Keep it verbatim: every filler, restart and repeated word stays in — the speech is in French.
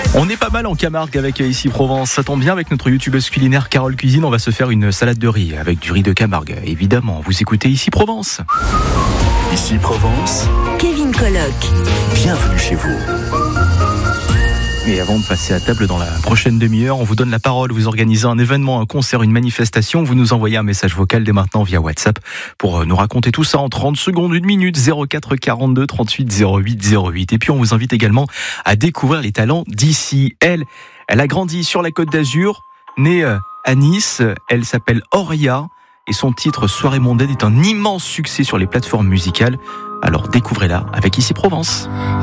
On est pas mal en Camargue avec Ici Provence. Ça tombe bien, avec notre youtubeuse culinaire Carole Cuisine, on va se faire une salade de riz avec du riz de Camargue. Évidemment, vous écoutez Ici Provence. Ici Provence, Kevin Colloc. bienvenue chez vous. Et avant de passer à table dans la prochaine demi-heure, on vous donne la parole. Vous organisez un événement, un concert, une manifestation. Vous nous envoyez un message vocal dès maintenant via WhatsApp pour nous raconter tout ça en trente secondes, une minute, zéro quatre quarante-deux trente-huit zéro huit zéro huit. Et puis on vous invite également à découvrir les talents d'ici. Elle, elle a grandi sur la Côte d'Azur, née à Nice. Elle s'appelle Auria et son titre Soirée mondaine est un immense succès sur les plateformes musicales. Alors découvrez-la avec Ici Provence.